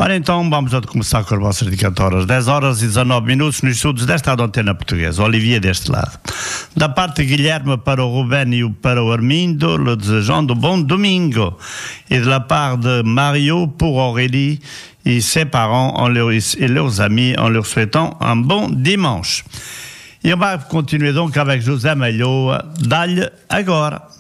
Ora então, vamos a começar com as vossas dedicatórias. 10 horas e 19 minutos nos estudos desta Antena Portuguesa. Olivier deste lado. Da parte de Guilherme para o Ruben e para o Armindo, le desejando bom domingo. Et de la part de Mario pour Aurélie et ses parents et leurs amis en leur souhaitant un bon dimanche. E on va continuer donc avec José Malho. Dá-lhe agora.